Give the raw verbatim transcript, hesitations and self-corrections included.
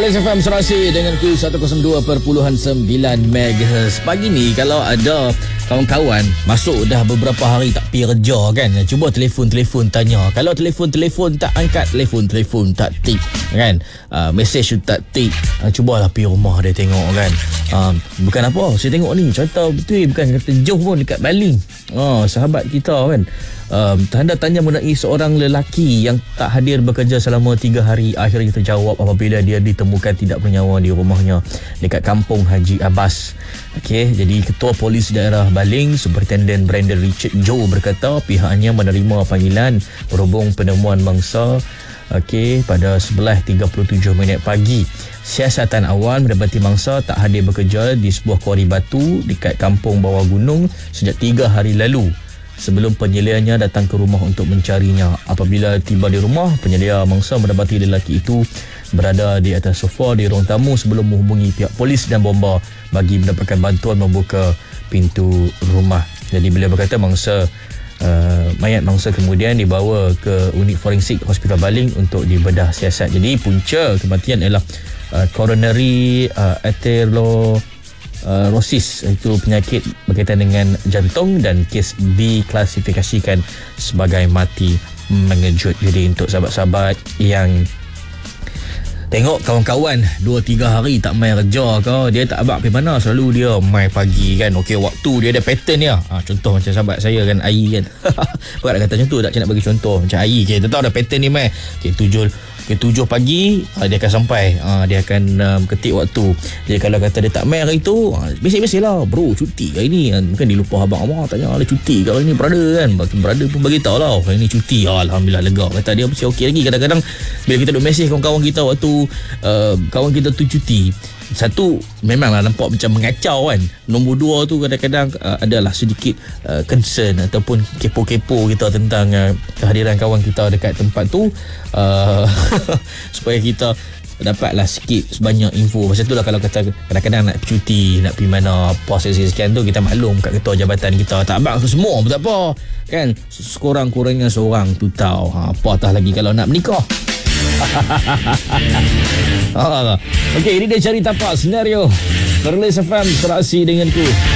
Perlis F M Serasi dengan Q seratus dua perpuluhan sembilan megahertz. Pagi ni kalau ada kawan-kawan masuk dah beberapa hari tak pergi kerja kan, cuba telefon-telefon tanya. Kalau telefon-telefon tak angkat, telefon-telefon tak tik kan, uh, mesej tak tik, uh, cubalah pergi rumah dia tengok kan. uh, Bukan apa, saya tengok ni contoh betul, bukan kata jauh pun, dekat Baling. Oh, sahabat kita kan, uh, tanda tanya mengenai seorang lelaki yang tak hadir bekerja selama tiga hari. Akhirnya terjawab apabila dia ditemukan tidak bernyawa di rumahnya dekat Kampung Haji Abbas. Okey, jadi Ketua Polis Daerah Baling, Superintendent Brandon Richard Joe berkata pihaknya menerima panggilan berhubung penemuan mangsa okey pada sebelas tiga puluh tujuh minit pagi. Siasatan awal mendapati mangsa tak hadir bekerja di sebuah kuari batu dekat Kampung Bawah Gunung sejak tiga hari lalu, sebelum penyelianya datang ke rumah untuk mencarinya. Apabila tiba di rumah, penyelia mangsa mendapati lelaki itu berada di atas sofa di ruang tamu sebelum menghubungi pihak polis dan bomba bagi mendapatkan bantuan membuka pintu rumah. Jadi beliau berkata mangsa uh, mayat mangsa kemudian dibawa ke unit forensik Hospital Baling untuk dibedah siasat. Jadi punca kematian ialah uh, coronary uh, arterial Uh, rosis, itu penyakit berkaitan dengan jantung, dan kes diklasifikasikan sebagai mati mengejut. Jadi untuk sahabat-sahabat yang tengok kawan-kawan dua tiga hari tak main kerja ke, dia tak abang pergi mana, selalu dia main pagi kan. Okey, waktu dia ada pattern dia. Ha, contoh macam sahabat saya kan, Ai kan. Bukan nak kata macam tu, tak nak bagi contoh macam Ai. Kita tahu ada pattern ni main. Okey, tujuh Okey, tujuh pagi uh, dia akan sampai, uh, dia akan um, ketik waktu. Jadi kalau kata dia tak main hari tu, uh, biasa-biasa lah, bro cuti hari ni kan. Mungkin dia lupa abang abang tanya ada cuti ke hari ni brother kan. Brother pun bagi tahu lah hari ni cuti. uh, Alhamdulillah lega, kata dia mesti okey lagi. Kadang-kadang bila kita duk mesej kawan-kawan kita waktu uh, kawan kita tu cuti, satu memanglah nampak macam mengacau kan. Nombor dua tu kadang-kadang uh, adalah sedikit uh, concern ataupun kepo-kepo kita tentang uh, kehadiran kawan kita dekat tempat tu, uh, supaya kita dapatlah sikit sebanyak info. Pasal tu lah kalau kata kadang-kadang nak cuti, nak pergi mana, apa sekian-sekian tu, kita maklum kat ketua jabatan kita tak abang tu semua pun tak apa kan. Sekurang-kurangnya seorang tu tahu, ha, apatah lagi kalau nak menikah. Okey, ini dia cerita tapak senario Perlis F M Serasi dengan Ku.